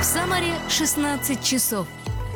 В Самаре 16 часов.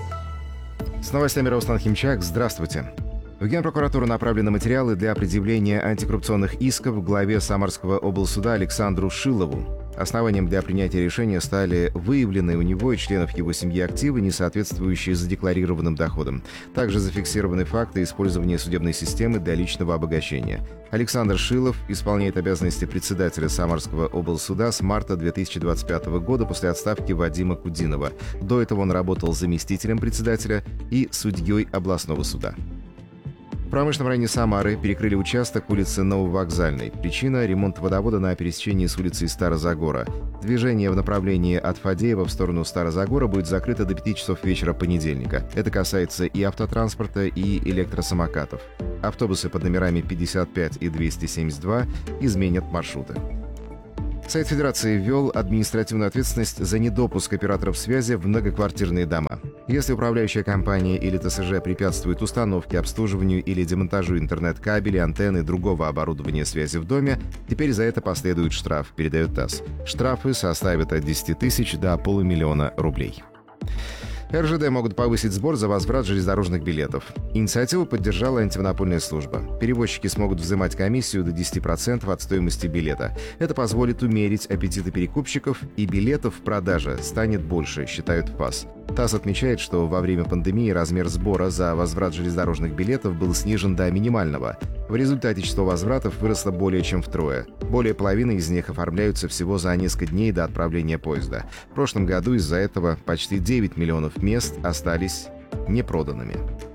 С новостями Руслан Химчак. Здравствуйте. В Генпрокуратуру направлены материалы для предъявления антикоррупционных исков главе Самарского облсуда Александру Шилову. Основанием для принятия решения стали выявленные у него и членов его семьи активы, не соответствующие задекларированным доходам. Также зафиксированы факты использования судебной системы для личного обогащения. Александр Шилов исполняет обязанности председателя Самарского облсуда с марта 2025 года после отставки Вадима Кудинова. До этого он работал заместителем председателя и судьей областного суда. В промышленном районе Самары перекрыли участок улицы Нововокзальной. Причина – ремонт водовода на пересечении с улицей Старозагора. Движение в направлении от Фадеева в сторону Старозагора будет закрыто до 5 часов вечера понедельника. Это касается и автотранспорта, и электросамокатов. Автобусы под номерами 55 и 272 изменят маршруты. Сайт Федерации ввел административную ответственность за недопуск операторов связи в многоквартирные дома. Если управляющая компания или ТСЖ препятствует установке, обслуживанию или демонтажу интернет-кабелей, антенн и другого оборудования связи в доме, теперь за это последует штраф, передает ТАСС. Штрафы составят от 10 тысяч до 500 000 рублей. РЖД могут повысить сбор за возврат железнодорожных билетов. Инициативу поддержала антимонопольная служба. Перевозчики смогут взимать комиссию до 10% от стоимости билета. Это позволит умерить аппетиты перекупщиков, и билетов в продаже станет больше, считают в ФАС. ТАСС отмечает, что во время пандемии размер сбора за возврат железнодорожных билетов был снижен до минимального. В результате число возвратов выросло более чем втрое. Более половины из них оформляются всего за несколько дней до отправления поезда. В прошлом году из-за этого почти 9 миллионов мест остались непроданными.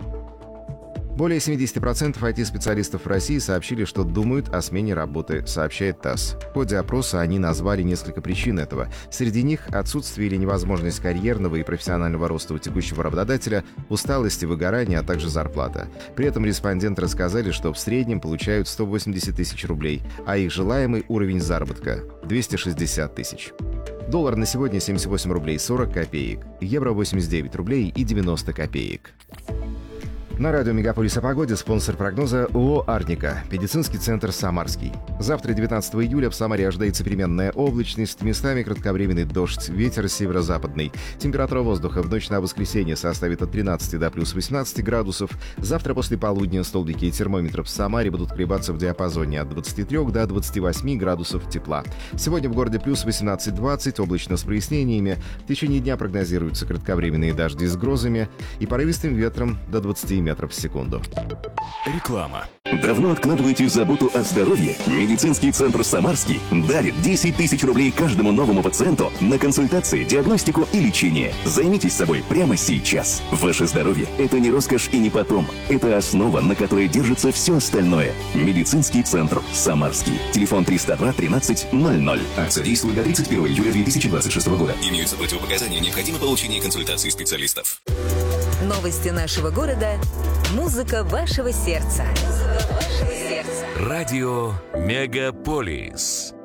Более 70% IT-специалистов в России сообщили, что думают о смене работы, сообщает ТАСС. В ходе опроса они назвали несколько причин этого. Среди них отсутствие или невозможность карьерного и профессионального роста у текущего работодателя, усталость и выгорание, а также зарплата. При этом респонденты рассказали, что в среднем получают 180 тысяч рублей, а их желаемый уровень заработка – 260 тысяч. Доллар на сегодня 78 рублей 40 копеек, евро 89 рублей и 90 копеек. На радио «Мегаполис» о погоде спонсор прогноза ООО «Арника», медицинский центр «Самарский». Завтра, 19 июля, в Самаре ожидается переменная облачность, местами кратковременный дождь, ветер северо-западный. Температура воздуха в ночь на воскресенье составит от 13 до плюс 18 градусов. Завтра после полудня столбики термометров в Самаре будут колебаться в диапазоне от 23 до 28 градусов тепла. Сегодня в городе плюс 18-20, облачно с прояснениями. В течение дня прогнозируются кратковременные дожди с грозами и порывистым ветром до 20 метров в секунду. Реклама. Давно откладываете заботу о здоровье? Медицинский центр «Самарский» дарит 10 тысяч рублей каждому новому пациенту на консультации, диагностику и лечение. Займитесь собой прямо сейчас. Ваше здоровье – это не роскошь и не потом. Это основа, на которой держится все остальное. Медицинский центр «Самарский». Телефон 302 13 00. Акция действует до 31 июля 2026 года. Имеются противопоказания, необходимо получение консультации специалистов. Новости нашего города. Музыка вашего сердца. Радио «Мегаполис».